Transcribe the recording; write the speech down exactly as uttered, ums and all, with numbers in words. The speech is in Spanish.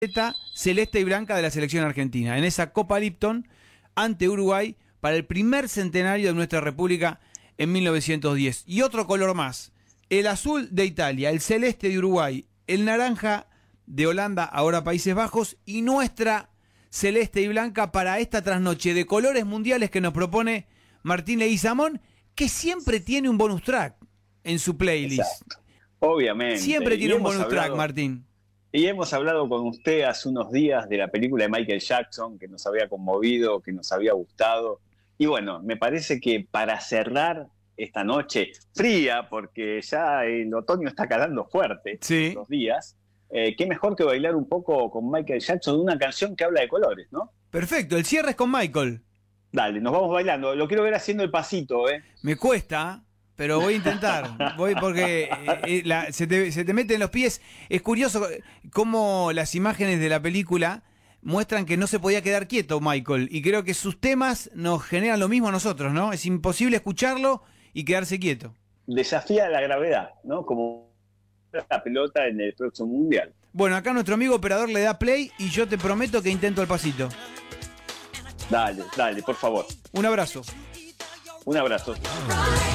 celeste y blanca de la selección argentina, en esa Copa Lipton ante Uruguay para el primer centenario de nuestra república en mil novecientos diez. Y otro color más, el azul de Italia, el celeste de Uruguay, el naranja de Holanda, ahora Países Bajos, y nuestra celeste y blanca para esta trasnoche de colores mundiales que nos propone Martín Leguizamón, que siempre tiene un bonus track en su playlist. Exacto. Obviamente. Siempre tiene y un bonus hablado, track, Martín. Y hemos hablado con usted hace unos días de la película de Michael Jackson, que nos había conmovido, que nos había gustado. Y bueno, me parece que para cerrar esta noche fría, porque ya el otoño está calando fuerte, sí, los días, eh, qué mejor que bailar un poco con Michael Jackson de una canción que habla de colores, ¿no? Perfecto, el cierre es con Michael. Dale, nos vamos bailando. Lo quiero ver haciendo el pasito, ¿eh? Me cuesta, pero voy a intentar. Voy porque eh, la, se, te, se te mete en los pies. Es curioso cómo las imágenes de la película muestran que no se podía quedar quieto Michael. Y creo que sus temas nos generan lo mismo a nosotros, ¿no? Es imposible escucharlo y quedarse quieto. Desafía la gravedad, ¿no? Como la pelota en el próximo mundial. Bueno, acá nuestro amigo operador le da play y yo te prometo que intento el pasito. Dale, dale, por favor. Un abrazo. Un abrazo.